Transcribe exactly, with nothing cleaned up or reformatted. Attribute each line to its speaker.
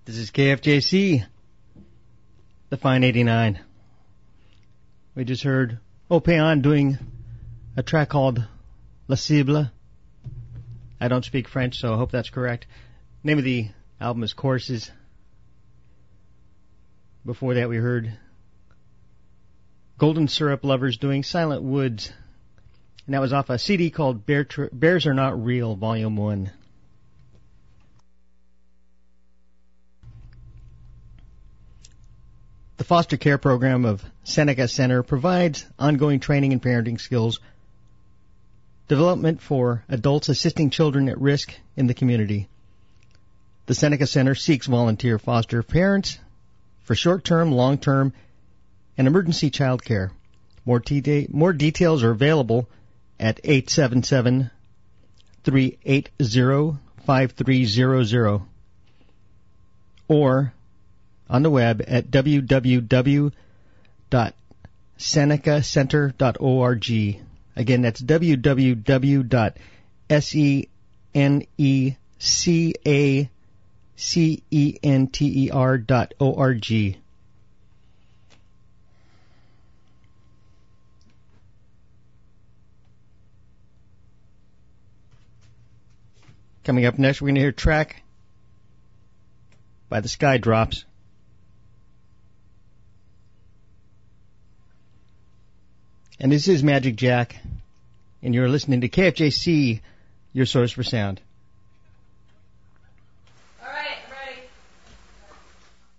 Speaker 1: This is K F J C, the Fine eighty-nine. We just heard Opeon doing a track called La Cible. I don't speak French, so I hope that's correct. Name of the album is Courses. Before that, we heard Golden Syrup Lovers doing Silent Woods. And that was off a C D called Bear Tr- Bears Are Not Real, Volume one. The foster care program of Seneca Center provides ongoing training and parenting skills, development for adults assisting children at risk in the community. The Seneca Center seeks volunteer foster parents for short-term, long-term, and emergency child care. More, de- more details are available at eight seven seven, three eight zero, five three zero zero or on the web at w w w dot seneca center dot org. Again, that's w w w dot seneca center dot org. Coming up next, we're going to hear a track by the Sky Drops. And this is Magic Jack, and you're listening to K F J C, your source for sound.